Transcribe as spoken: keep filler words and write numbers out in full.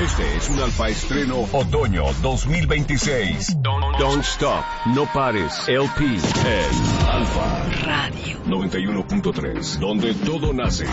Este es un Alfa Estreno Otoño dos mil veintiséis. Don't, don't Stop, No Pares, L P en Alfa Radio noventa y uno punto tres, donde todo nace.